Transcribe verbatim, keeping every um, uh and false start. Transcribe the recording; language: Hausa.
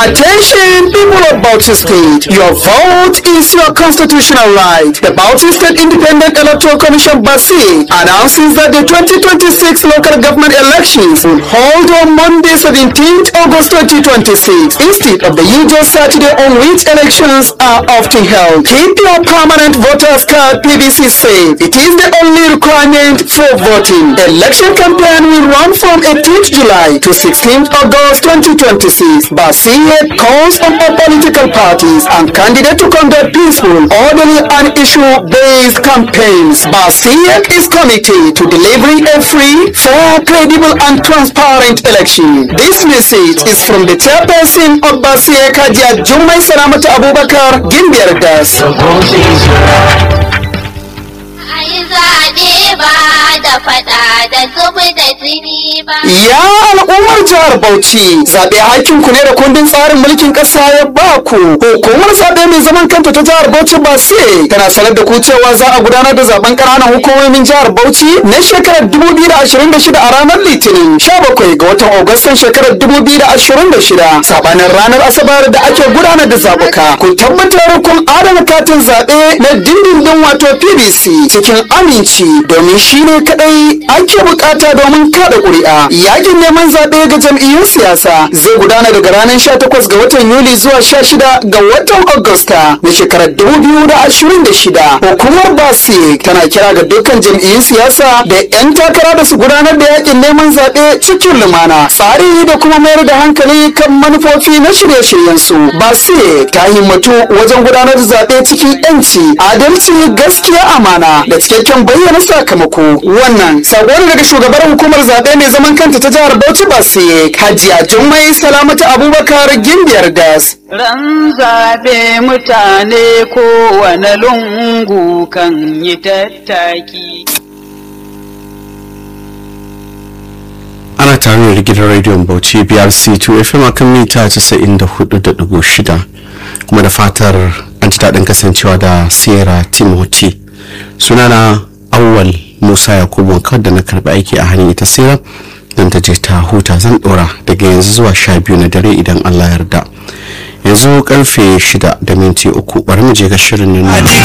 Attention, people of Bauchi State. Your vote is your constitutional right. The Bauchi State Independent Electoral Commission B A S I announces that the twenty twenty-six local government elections will hold on Monday, seventeenth August twenty twenty-six, instead of the usual Saturday on which elections are often held. Keep your permanent voters card P V C safe. It is the only requirement for voting. The election campaign will run from eighteenth July to sixteenth August twenty twenty-six. B A S I calls on all political parties and candidates to conduct peaceful, orderly and issue-based campaigns. B A S I is committed to delivering a free, fair, credible and transparent election. This message is from the chairperson of B A S I, Hajiya Jummai Salamatu Abubakar Gimbiyar Das. Ya al'ummar jihar Bauchi, zaɓe hakin ku ne da kundin tsarin mulkin ƙasa ya ba ku. Hukumar zaɓe mai zaman kanta ta jihar Bauchi B A S I tana sanar da ku cewa za a gudanar da zaben ƙananan hukumomin jihar Bauchi na shekarar dubu biyu da ashirin da shida a ranar Litinin sha bakwai ga watan Agustan shekarar dubu biyu da ashirin da shida. Sabanin ranar Asabar da ake gudanar da zaɓuka. Ku tabbatar kun adana katin zaɓe na dindindin wato P V C cikin aminci domin shi ne kaɗai ake bukata domin kada ƙuri'a. Yakin neman zaɓe ga jam'iyyun siyasa zai gudana daga ranar sha takwas ga watan Yuli zuwa sha shida ga watan Agusta na shekarar dubu biyu da ashirin da shida. Hukumar B A S I tana kira ga dukkan jam'iyyun siyasa da 'yan takara da su gudanar da yakin neman zaɓe cikin lumana, tsari da kuma mayar da hankali kan manufofi na shirye-shiryen su. B A S I ta himmatu wajen gudanar da zaɓe cikin 'yanci, adalci, gaskiya, amana da cikakken bayyana sakamako. Wannan sako ne daga shugabar hukumar zaɓe mai zaman kanta ta jihar Bauchi B A S I, Hajiya Jummai Salamatu Abubakar Gimbiyar Das. Ran zaɓe mutane kowane lungu kan yi tattaki. Ana tare da gidan rediyon Bauchi B R C two F M akan mita casa'in da hudu da ɗigo shida, kuma da fatar an ji daɗin kasancewa da Sierra Timothy. Sunana Awwal Musa Yakubu, kawai da na karɓi aiki a hannun ita Sierra don ta je ta huta. Zan ɗora daga yanzu zuwa sha biyu na dare idan Allah yarda. Yanzu karfe shida da minti uku, bari mu je ga shirin nan.